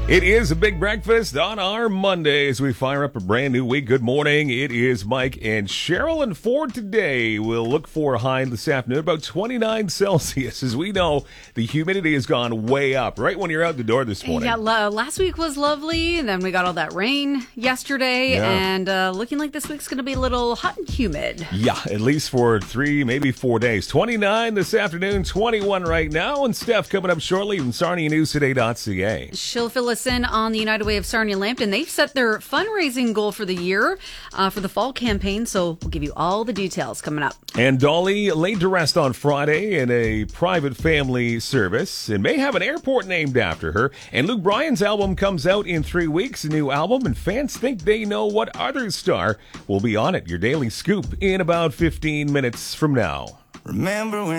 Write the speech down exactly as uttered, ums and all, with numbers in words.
It is a big breakfast on our Monday as we fire up a brand new week. Good morning. It is Mike and Cheryl, and for today, we'll look for a high this afternoon, about twenty-nine Celsius. As we know, the humidity has gone way up right when you're out the door this morning. Yeah, last week was lovely, and then we got all that rain yesterday, yeah. and uh, looking like this week's going to be a little hot and humid. Yeah, at least for three, maybe four days. twenty-nine this afternoon, twenty-one right now, and Steph coming up shortly from Sarnia News Today dot C A. She'll fill us in on the United Way of Sarnia-Lambton. They've set their fundraising goal for the year uh, for the fall campaign, so we'll give you all the details coming up. And Dolly laid to rest on Friday in a private family service and may have an airport named after her. And Luke Bryan's album comes out in three weeks, a new album, and fans think they know what other star will be on it. Your daily scoop in about fifteen minutes from now. Remember when